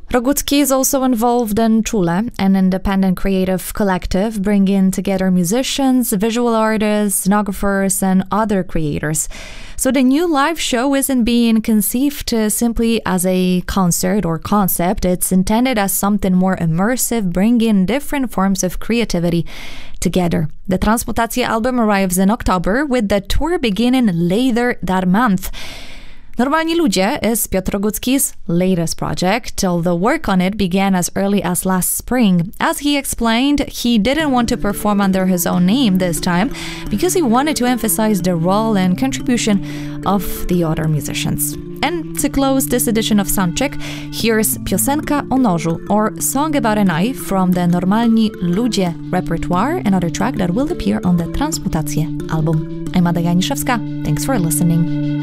Rogucki is also involved in Czule, an independent creative collective bringing together musicians, visual artists, scenographers, and other creators. So the new live show isn't being conceived simply as a concert or concept. It's intended as something more immersive, bringing different forms of creativity together. The Transmutacje album arrives in October, with the tour beginning later that month. Normalni Ludzie is Piotr Rogucki's latest project, although work on it began as early as last spring. As he explained, he didn't want to perform under his own name this time because he wanted to emphasize the role and contribution of the other musicians. And to close this edition of Soundcheck, here's Piosenka o nożu, or Song About a Knife, from the Normalni Ludzie repertoire, another track that will appear on the Transmutacje album. I'm Ada Janiszewska. Thanks for listening.